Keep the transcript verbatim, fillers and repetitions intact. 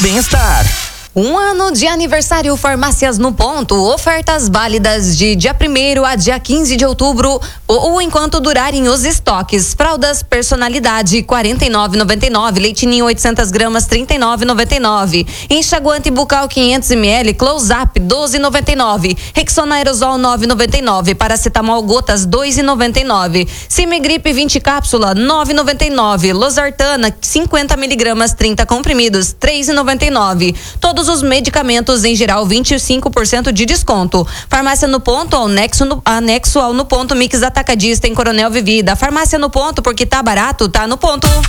bem-estar. Um ano de aniversário Farmácias no Ponto. Ofertas válidas de dia primeiro a dia quinze de outubro ou, ou enquanto durarem os estoques. Fraldas Personalidade quarenta e nove reais e noventa e nove centavos. Leitinho oitocentas gramas trinta e nove reais e noventa e nove centavos. Enxaguante bucal quinhentos mililitros Close Up doze reais e noventa e nove centavos. Rexona Aerosol nove reais e noventa e nove centavos. Paracetamol gotas dois reais e noventa e nove centavos. Cimegripe vinte cápsula nove reais e noventa e nove centavos. Losartana cinquenta miligramas trinta comprimidos três reais e noventa e nove centavos. Todos os medicamentos em geral vinte e cinco por cento de desconto. Farmácia no Ponto, anexo, no, anexo ao No Ponto Mix Atacadista em Coronel Vivida. Farmácia no Ponto, porque tá barato, tá no ponto.